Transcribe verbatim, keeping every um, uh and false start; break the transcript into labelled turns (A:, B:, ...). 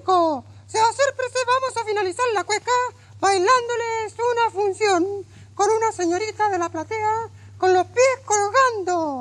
A: público, se va a hacer presente, vamos a finalizar la cueca bailándoles una función con una señorita de la platea con los pies colgando.